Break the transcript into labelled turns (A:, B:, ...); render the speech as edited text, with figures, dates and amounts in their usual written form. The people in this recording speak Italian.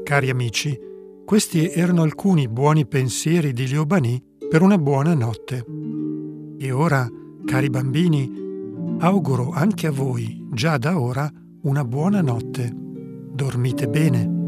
A: Cari amici, questi erano alcuni buoni pensieri di Liobani per una buona notte. E ora, cari bambini, auguro anche a voi, già da ora, una buona notte. Dormite bene.